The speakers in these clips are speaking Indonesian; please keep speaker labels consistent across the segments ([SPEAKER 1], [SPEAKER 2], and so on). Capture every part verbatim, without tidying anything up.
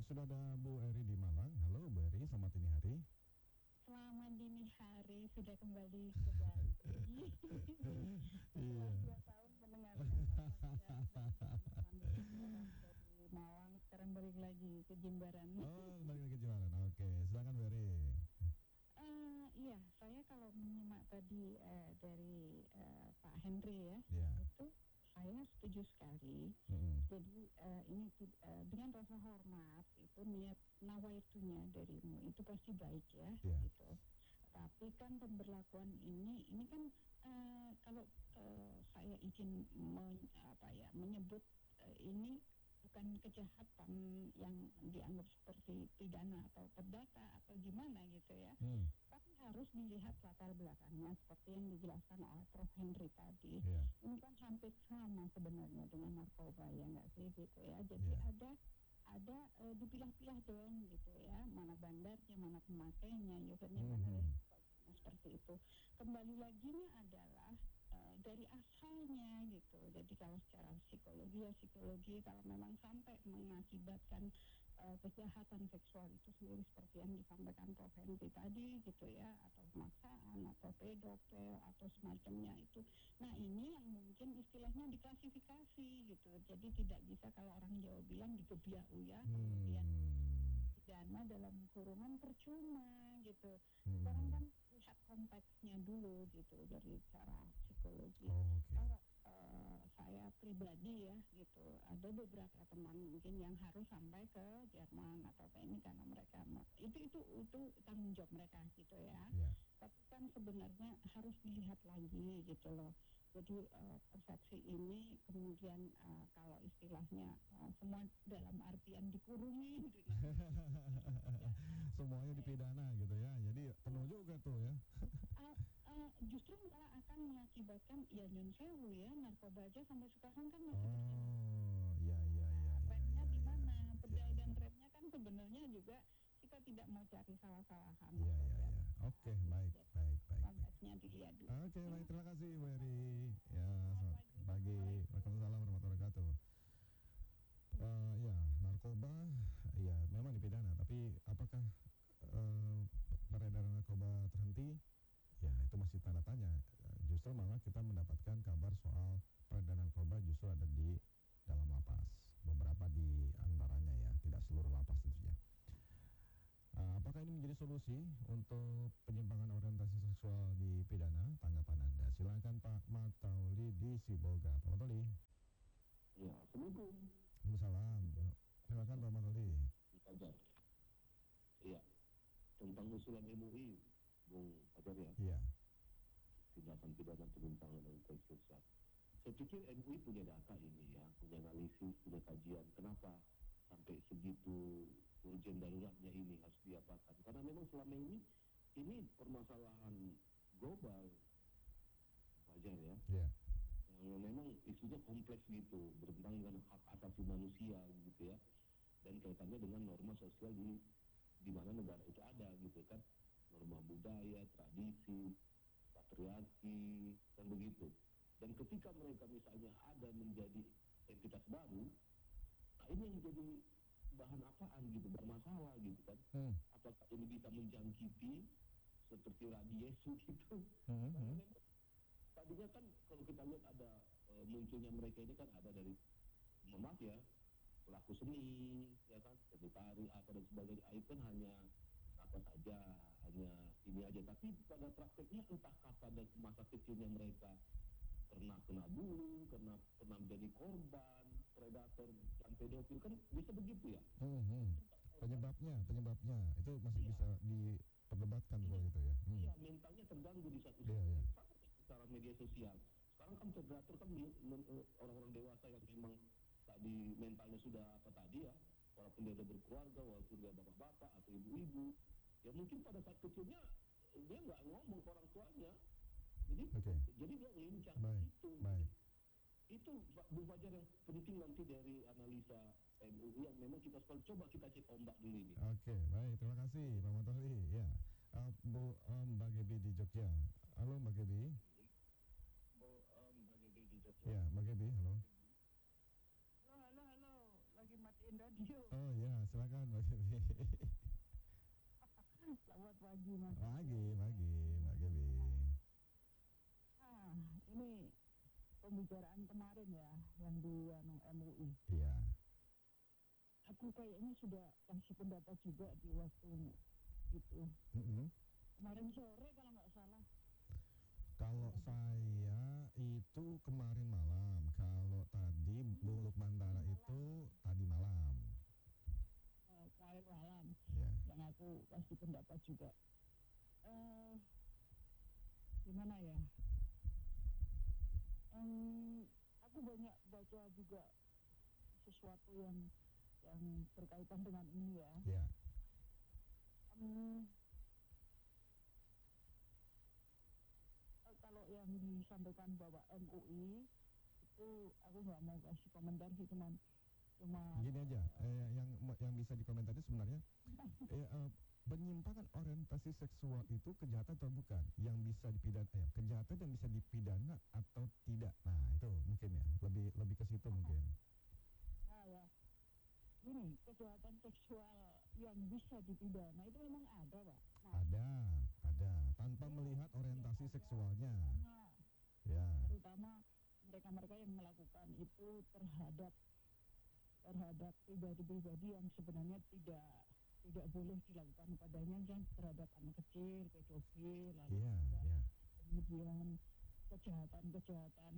[SPEAKER 1] baik. Sudah ada Bu Eri di Malang. Halo Bu Eri, selamat dini hari.
[SPEAKER 2] Selamat dini hari, sudah kembali ke Bali. Setelah dua tahun mendengarkan orang dari Malang, sekarang balik lagi ke Jimbaran.
[SPEAKER 1] Oh, balik lagi ke Jimbaran. Oke, silakan Bu Eri.
[SPEAKER 2] Uh, iya, saya kalau menyimak tadi uh, dari uh, Pak Henry ya,
[SPEAKER 1] yeah.
[SPEAKER 2] itu saya setuju sekali.
[SPEAKER 1] Mm-hmm.
[SPEAKER 2] Jadi uh, ini uh, dengan rasa hormat itu niat nawaitunya darimu itu pasti baik ya,
[SPEAKER 1] yeah.
[SPEAKER 2] gitu. Tapi kan pemberlakuan ini ini kan uh, kalau uh, saya izin men, apa ya menyebut uh, ini bukan kejahatan yang dianggap seperti pidana atau perdata atau gimana gitu ya.
[SPEAKER 1] Hmm.
[SPEAKER 2] Tapi harus dilihat latar belakangnya seperti yang dijelaskan oleh Prof Henry tadi.
[SPEAKER 1] Yeah.
[SPEAKER 2] Ini kan hampir sama sebenarnya dengan narkoba ya nggak sih gitu ya. Jadi
[SPEAKER 1] yeah.
[SPEAKER 2] ada ada uh, dipilah-pilah dong gitu ya. Mana bandarnya, mana pemakainya, usernya
[SPEAKER 1] hmm.
[SPEAKER 2] mana dan sebagainya seperti itu. Kembali lagi adalah Uh, dari asalnya gitu. Jadi kalau secara psikologi ya psikologi kalau memang sampai mengakibatkan uh, kejahatan seksual itu sendiri seperti yang disampaikan Prof Henry tadi gitu ya, atau pemaksaan atau pedofil atau semacamnya itu. Nah ini yang mungkin istilahnya diklasifikasi gitu. Jadi tidak bisa kalau orang Jawa bilang digebiak uya
[SPEAKER 1] hmm.
[SPEAKER 2] kemudian pidana dalam kurungan percuma gitu.
[SPEAKER 1] Hmm.
[SPEAKER 2] Sekarang kan lihat konteksnya dulu gitu dari cara psikologi.
[SPEAKER 1] Oh, okay.
[SPEAKER 2] Kalau uh, saya pribadi ya gitu, ada beberapa teman mungkin yang harus sampai ke Jerman atau ke ini karena mereka itu itu itu tanggung jawab mereka gitu ya.
[SPEAKER 1] Yeah.
[SPEAKER 2] Tapi kan sebenarnya harus dilihat lagi gitu loh. Jadi uh, persepsi ini kemudian uh, kalau istilahnya uh, semua dalam artian dikurungi gitu.
[SPEAKER 1] Semuanya dipidana gitu ya. Jadi penuh juga tuh ya.
[SPEAKER 2] uh, uh, justru malah akan mengakibatkan ya nyun sewu ya, narkoba aja sampai sekarang kan masih bersih.
[SPEAKER 1] Oh, iya iya iya.
[SPEAKER 2] Remnya
[SPEAKER 1] ya,
[SPEAKER 2] di mana?
[SPEAKER 1] ya,
[SPEAKER 2] Pedai
[SPEAKER 1] ya,
[SPEAKER 2] dan
[SPEAKER 1] ya.
[SPEAKER 2] remnya kan sebenarnya juga kita tidak mau cari salah-salahan.
[SPEAKER 1] Iya iya iya. Oke, baik baik baik.
[SPEAKER 2] Konteksnya dilihat dulu.
[SPEAKER 1] Oke, okay, baik, terima kasih Bu Eri. Ya, selamat pagi. Waalaikumsalam warahmatullahi wabarakatuh. Uh, ya, narkoba ya memang dipidana, tapi apakah uh, peredaran narkoba terhenti? Ya, itu masih tanda tanya. Justru malah kita mendapatkan kabar soal peredaran narkoba justru ada di dalam lapas. Beberapa di antaranya ya, tidak seluruh lapas tentunya. Uh, apakah ini menjadi solusi untuk penyimpangan orientasi seksual di pidana? Tanggapan Anda. Silakan Pak Matauli di Sibolga. Pak Matauli.
[SPEAKER 3] Ya, Assalamualaikum.
[SPEAKER 1] Waalaikumsalam. Silakan Pak Matauli.
[SPEAKER 3] Iya. Tentang usulan M U I, Bung Fajar ya.
[SPEAKER 1] Iya.
[SPEAKER 3] Tindakan pidana penyimpangan orientasi seksual. Saya pikir M U I punya data ini ya, punya analisis, punya kajian. Kenapa sampai segitu urgen daruratnya ini harus diapakan? Karena memang selama ini ini permasalahan global, wajar ya.
[SPEAKER 1] Yeah.
[SPEAKER 3] Yang memang isunya kompleks gitu, bertentangan dengan hak asasi manusia gitu ya, dan kaitannya dengan norma sosial di di mana negara itu ada gitu kan, norma budaya, tradisi, patriarki dan begitu. Dan ketika mereka misalnya ada menjadi entitas baru, nah ini yang menjadi bahan apaan gitu, bermasalah gitu kan. Hmm. Apakah ini bisa menjangkiti seperti radiesu gitu. Hmm. Karena tadinya kan kalau kita lihat ada e, munculnya mereka ini kan ada dari, maaf ya, pelaku seni, ya kan, seni tari, apa dan sebagainya. Itu kan hanya apa saja, hanya ini aja. Tapi pada prakteknya entahkah pada masa kecilnya mereka pernah kena bully, pernah pernah menjadi korban predator dan pedofil, kan bisa begitu ya.
[SPEAKER 1] Hmm, hmm. Penyebabnya, penyebabnya itu masih iya. bisa diperdebatkan kalau itu ya.
[SPEAKER 3] Hmm. Iya, mentalnya terganggu di satu sisi. Iya, iya. Secara media sosial. Sekarang kan predator kan orang-orang dewasa yang memang tadi mentalnya sudah apa tadi ya, walaupun dia sudah berkeluarga, walaupun dia bapak-bapak atau ibu-ibu, ya mungkin pada saat kecilnya dia nggak ngomong ke orang tuanya. Jadi, okay. jadi dia ngincar itu.
[SPEAKER 1] Baik.
[SPEAKER 3] Itu Bu Fajar yang penting nanti dari analisa M U I yang memang kita selalu coba kita cek ombak dulu ini.
[SPEAKER 1] Oke, okay, baik, terima kasih Pak Matauli. Ya, uh, Bu um, Mbak Gebi di Jogja. Halo Mbak Gebi.
[SPEAKER 3] Bu um, Mbak Gebi di Jogja.
[SPEAKER 1] Ya, Mbak Gebi, halo.
[SPEAKER 2] Halo, halo, halo. Lagi matiin data. radio.
[SPEAKER 1] Oh ya, silakan Mbak Gaby.
[SPEAKER 2] Selamat pagi Mas.
[SPEAKER 1] Pagi, pagi Mbak Gaby.
[SPEAKER 2] Ah, ini pembicaraan kemarin ya yang di anu, M U I.
[SPEAKER 1] Iya.
[SPEAKER 2] Aku kayaknya sudah kasih pendapat juga di waktu itu.
[SPEAKER 1] Mm-mm.
[SPEAKER 2] Kemarin sore kalau nggak salah.
[SPEAKER 1] Kalau saya itu kemarin malam, kalau tadi Bung Lukmantara itu tadi malam.
[SPEAKER 2] Eh, kemarin malam
[SPEAKER 1] Ya.
[SPEAKER 2] yang aku kasih pendapat juga. Eh, gimana ya? Em, aku banyak baca juga sesuatu yang yang berkaitan dengan ini ya.
[SPEAKER 1] Ya.
[SPEAKER 2] Em, eh, kalau yang disampaikan Bapak M U I itu aku nggak mau kasih komentar sih, cuman cuma
[SPEAKER 1] Gini aja, eh, yang yang bisa dikomentari sebenarnya eh, eh, penyimpangan orientasi seksual itu kejahatan atau bukan? Yang bisa dipidana, eh, kejahatan yang bisa dipidana atau tidak? Nah itu mungkin ya, lebih lebih ke situ mungkin.
[SPEAKER 2] nah ya ini kejahatan seksual yang bisa dipidana itu memang ada Pak. Nah,
[SPEAKER 1] Ada, ada. Tanpa melihat orientasi seksualnya.
[SPEAKER 2] nah,
[SPEAKER 1] Ya,
[SPEAKER 2] terutama mereka-mereka yang melakukan itu terhadap terhadap pribadi-pribadi yang sebenarnya tidak tidak boleh dilakukan padanya, yang terhadap anak kecil, pedofil, lalu
[SPEAKER 1] iya,
[SPEAKER 2] juga
[SPEAKER 1] iya.
[SPEAKER 2] kemudian kejahatan-kejahatan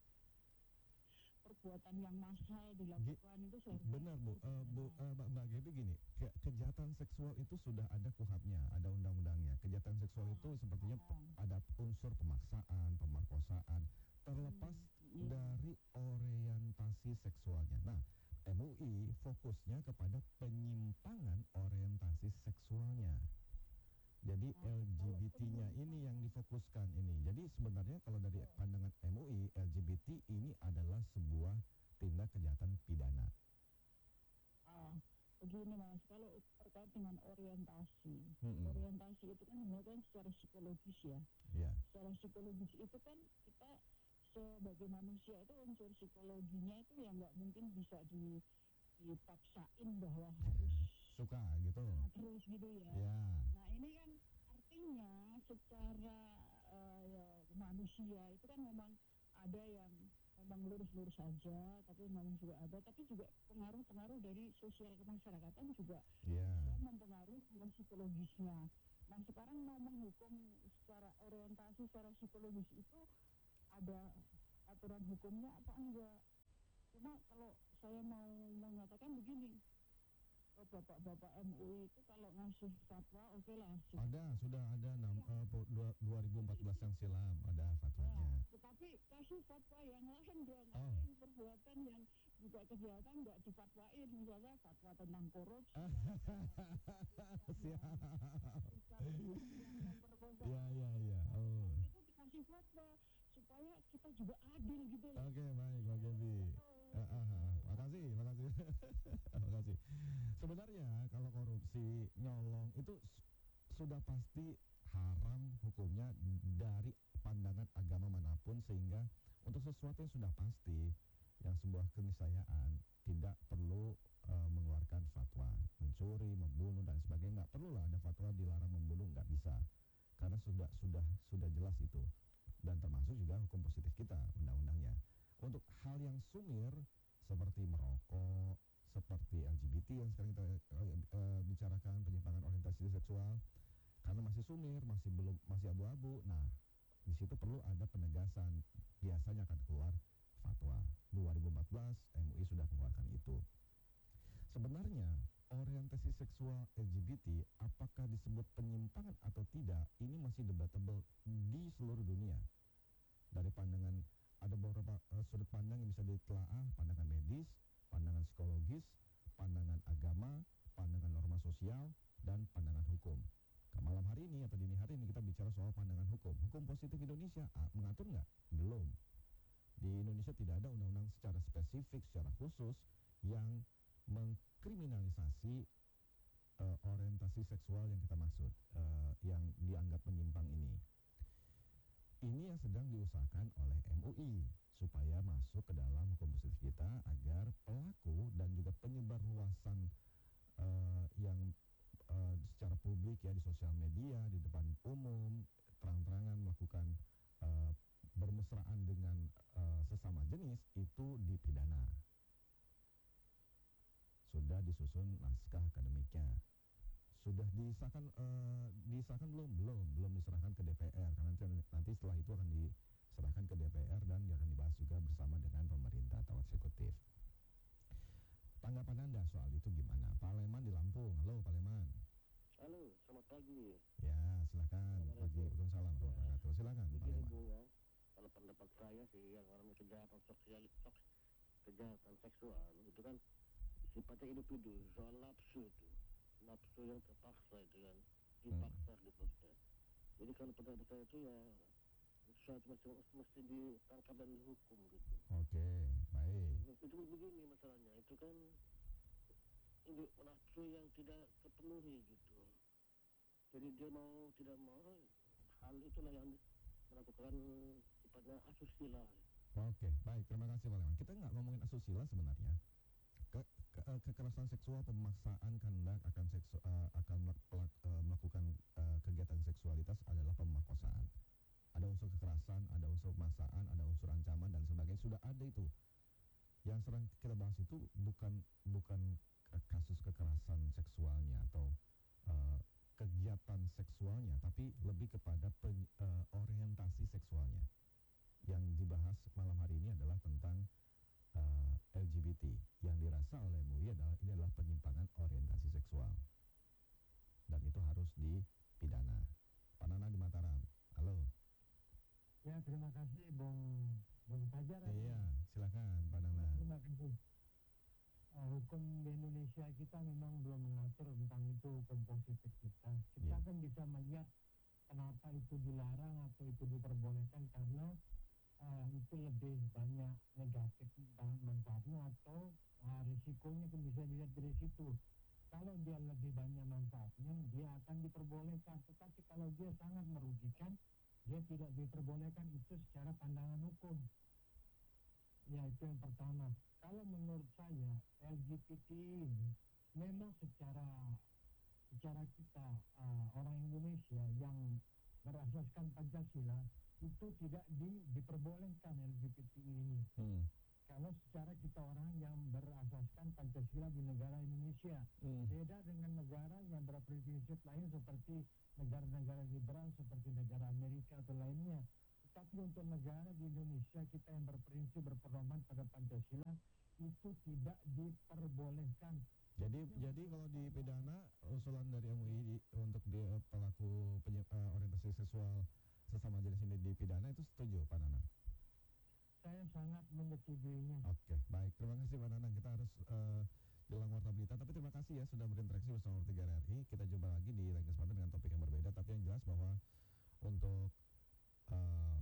[SPEAKER 2] perbuatan yang massal dilakukan itu seharusnya
[SPEAKER 1] Benar Bu, Eh, Bu
[SPEAKER 2] dipidana.
[SPEAKER 1] eh, Mbak Mbak Gaby gini, ke- kejahatan seksual itu sudah ada kuhapnya, ada undang-undangnya. Kejahatan seksual itu sepertinya pe- ada unsur pemaksaan, pemerkosaan, terlepas
[SPEAKER 2] Iya.
[SPEAKER 1] dari orientasi seksualnya. Nah, M U I fokusnya kepada penyimpangan orientasi seksualnya. Jadi L G B T-nya ini yang difokuskan ini. Jadi sebenarnya kalau dari pandangan M U I, L G B T ini adalah sebuah tindak kejahatan pidana.
[SPEAKER 2] Ah, begini Mas, kalau terkait dengan orientasi,
[SPEAKER 1] Mm-mm.
[SPEAKER 2] orientasi itu kan sebenarnya kan secara psikologis ya.
[SPEAKER 1] Ya,
[SPEAKER 2] Secara psikologis itu kan kita sebagai manusia itu unsur psikologinya itu yang nggak mungkin bisa di, dipaksain bahwa harus
[SPEAKER 1] suka gitu.
[SPEAKER 2] ah, terus gitu ya.
[SPEAKER 1] Ya,
[SPEAKER 2] Nah ini kan artinya secara eh, ya, manusia itu kan memang ada yang memang lurus-lurus saja, tapi memang juga ada, tapi juga pengaruh-pengaruh dari sosial kemasyarakatan juga
[SPEAKER 1] ya,
[SPEAKER 2] bisa mempengaruhi sistem psikologisnya. Nah sekarang mau menghukum secara orientasi secara psikologis itu ada aturan hukumnya apa enggak? Cuma kalau saya mau mengatakan begini, oh, bapak-bapak M U I itu kalau ngasih fatwa oke lah sih.
[SPEAKER 1] ada sudah ada enam eh, po- dua- 2014 yang silam ada fatwanya.
[SPEAKER 2] Nah, tetapi kasih fatwa yang lain dong,
[SPEAKER 1] Oh.
[SPEAKER 2] ada yang perbuatan yang juga kejahatan nggak difatwain, misalnya fatwa tentang korupsi,
[SPEAKER 1] Siap.
[SPEAKER 2] yang memperkosa,
[SPEAKER 1] Ya, ya, ya. Oh.
[SPEAKER 2] itu dikasih fatwa supaya kita juga adil gitu loh.
[SPEAKER 1] Oke, baik Mbak Gaby. Ah, ah, ah. Makasih, makasih. Makasih. Sebenarnya kalau korupsi, nyolong itu s- sudah pasti haram hukumnya dari pandangan agama manapun, sehingga untuk sesuatu yang sudah pasti, yang sebuah keniscayaan, tidak perlu eh, mengeluarkan fatwa. Mencuri, membunuh dan sebagainya nggak perlulah ada fatwa dilarang membunuh, nggak bisa, karena sudah sudah sudah jelas itu, dan termasuk juga hukum positif kita undang-undangnya. Untuk hal yang sumir seperti merokok, seperti L G B T yang sekarang kita eh, eh, bicarakan, penyimpangan orientasi seksual, karena masih sumir, masih belum masih abu-abu. Nah, di situ perlu ada penegasan. Biasanya akan keluar fatwa. dua ribu empat belas M U I sudah mengeluarkan itu. Sebenarnya orientasi seksual L G B T apakah disebut penyimpangan atau tidak, ini masih debatable di seluruh dunia. Dari pandangan, ada beberapa uh, sudut pandang yang bisa ditelaah, pandangan medis, pandangan psikologis, pandangan agama, pandangan norma sosial, dan pandangan hukum. Ke malam hari ini atau dini hari ini kita bicara soal pandangan hukum. Hukum positif Indonesia ah, mengatur nggak? Belum. Di Indonesia tidak ada undang-undang secara spesifik, secara khusus yang mengkriminalisasi uh, orientasi seksual yang kita maksud, uh, yang dianggap menyimpang ini. Ini yang sedang diusahakan oleh M U I supaya masuk ke dalam hukum positif kita, agar pelaku dan juga penyebar luasan jenis itu dipidana. Sudah disusun naskah akademiknya. Sudah disahkan uh, disahkan belum? Belum, belum diserahkan ke D P R karena nanti, nanti setelah itu akan diserahkan ke D P R dan akan dibahas juga bersama dengan pemerintah atau eksekutif. Tanggapan Anda soal itu gimana? Pak Leman di Lampung. Halo Pak Leman.
[SPEAKER 4] Halo, selamat pagi.
[SPEAKER 1] Ya, silakan. Pagi, Waalaikumsalam warahmatullahi wabarakatuh. Silakan Pak
[SPEAKER 4] Begini
[SPEAKER 1] Leman.
[SPEAKER 4] Bu ya, kalau pendapat saya sih yang namanya kejahatan seksual, kejahatan seksual itu kan sifatnya individu, soal nafsu itu, nafsu yang terpaksa itu kan, dipaksa
[SPEAKER 1] Hmm.
[SPEAKER 4] gitu. Jadi kalau pendapat saya itu ya sesuatu mesti, mesti ditangkap dan dihukum gitu.
[SPEAKER 1] Oke, baik.
[SPEAKER 4] Itu begini masalahnya, itu kan ini nafsu yang tidak terpenuhi gitu. Jadi dia mau tidak mau hal itulah yang melakukan sifatnya asusila.
[SPEAKER 1] Oke, baik. Terima kasih Pak Leman. Kita nggak ngomongin asusila sebenarnya. Ke, ke, eh, kekerasan seksual, pemaksaan kehendak akan seksu, uh, akan melak, pelak, uh, melakukan uh, kegiatan seksualitas adalah pemerkosaan. Ada unsur kekerasan, ada unsur pemaksaan, ada unsur ancaman dan sebagainya. Sudah ada itu. Yang sedang kita bahas itu bukan bukan kasus kekerasan seksualnya atau uh, kegiatan seksualnya, tapi lebih kepada pen, uh, orientasi seksualnya. Yang dibahas malam hari ini adalah tentang uh, L G B T yang dirasa oleh M U I adalah ini adalah penyimpangan orientasi seksual dan itu harus dipidana. Pak Nana di Mataram. Halo.
[SPEAKER 5] Ya, terima kasih Bung Bung Fajar.
[SPEAKER 1] Iya, silakan Pak Nana.
[SPEAKER 5] Terima kasih. Uh, hukum di Indonesia kita memang belum mengatur tentang itu, hukum positif kita. Kita
[SPEAKER 1] Ya.
[SPEAKER 5] kan bisa melihat kenapa itu dilarang atau itu diperbolehkan karena uh, itu lebih banyak negatif manfaatnya atau uh, risikonya kan bisa dilihat dari situ. Kalau dia lebih banyak manfaatnya, dia akan diperbolehkan. Tetapi kalau dia sangat merugikan, dia tidak diperbolehkan, itu secara pandangan hukum. Ya, itu yang pertama. Kalau menurut saya L G B T ini memang secara secara kita uh, orang Indonesia yang berasaskan Pancasila itu tidak di, diperbolehkan L G B T ini.
[SPEAKER 1] Hmm.
[SPEAKER 5] Kalau secara kita orang yang berasaskan Pancasila di negara Indonesia,
[SPEAKER 1] Hmm.
[SPEAKER 5] beda dengan negara yang berprinsip lain seperti negara-negara liberal seperti negara Amerika atau lainnya. Tapi untuk negara di Indonesia kita yang berprinsip berpedoman pada Pancasila itu tidak diperbolehkan.
[SPEAKER 1] Jadi jadi kalau dipidana usulan dari M U I untuk dia pelaku penye, uh, orientasi seksual sesama jenis ini dipidana itu setuju Pak Nana?
[SPEAKER 5] Saya sangat menyetujuinya.
[SPEAKER 1] Oke, baik. Terima kasih Pak Nana. Kita harus uh, jelang warta berita, tapi terima kasih ya sudah berinteraksi bersama tiga R I. Kita jumpa lagi di lain kesempatan dengan topik yang berbeda, tapi yang jelas bahwa untuk uh,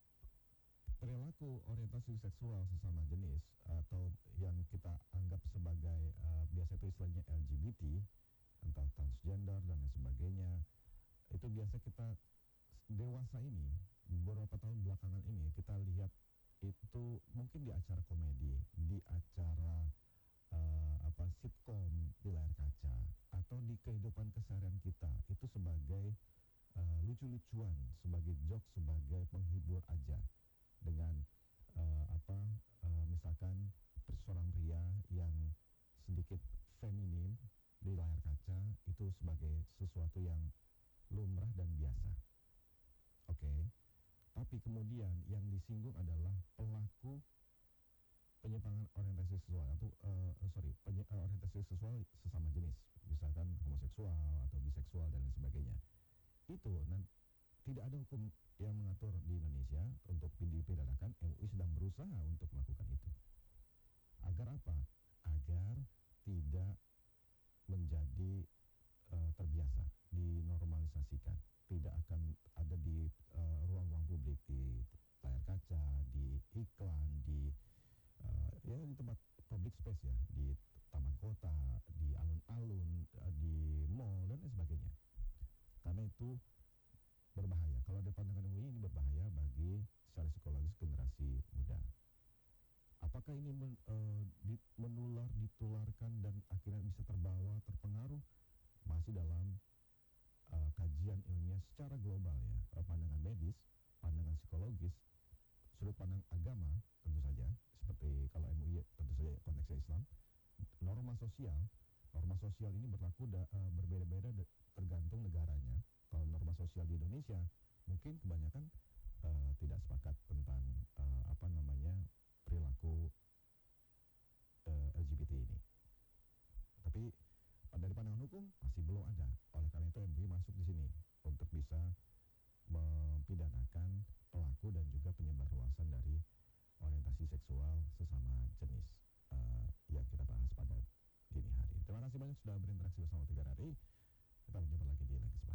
[SPEAKER 1] perilaku orientasi seksual sesama jenis atau yang kita anggap sebagai uh, biasa itu istilahnya L G B T, entah transgender dan lain sebagainya, itu biasa kita dewasa ini beberapa tahun belakangan ini kita lihat itu mungkin di acara komedi, di acara uh, apa sitkom di layar kaca atau di kehidupan keseharian kita itu sebagai uh, lucu-lucuan, sebagai joke, sebagai penghibur aja. Dengan uh, apa uh, misalkan seorang pria yang sedikit feminim di layar kaca itu sebagai sesuatu yang lumrah dan biasa. Oke. Okay. Tapi kemudian yang disinggung adalah pelaku penyimpangan orientasi seksual atau uh, sorry penye, uh, orientasi seksual sesama jenis, misalkan homoseksual atau biseksual dan lain sebagainya. Itu nanti tidak ada hukum yang mengatur di Indonesia untuk dipidanakan. M U I sedang berusaha untuk melakukan itu. Agar apa? Agar tidak menjadi uh, terbiasa, dinormalisasikan. Tidak akan ada di uh, ruang-ruang publik, di layar kaca, di iklan, di uh, ya di tempat public space ya, di taman kota, di alun-alun, uh, di mall dan lain sebagainya. Karena itu berbahaya. Kalau ada pandangan M U I ini berbahaya bagi secara psikologis generasi muda. Apakah ini men, uh, di, menular, ditularkan dan akhirnya bisa terbawa, terpengaruh? Masih dalam uh, kajian ilmiah secara global ya, uh, pandangan medis, pandangan psikologis sudut pandang agama tentu saja, seperti kalau M U I tentu saja konteksnya Islam, norma sosial, norma sosial ini berlaku da, uh, berbeda-beda de, tergantung negaranya. Kalau norma sosial di Indonesia mungkin kebanyakan uh, tidak sepakat tentang uh, apa namanya perilaku uh, L G B T ini. Tapi dari pandangan hukum masih belum ada. Oleh karena itu M U I masuk di sini untuk bisa mempidanakan pelaku dan juga penyebarluasan dari orientasi seksual sesama jenis uh, yang kita bahas pada dini hari. Terima kasih banyak sudah berinteraksi bersama Tiga Hari. Kita berjumpa lagi di lain kesempatan.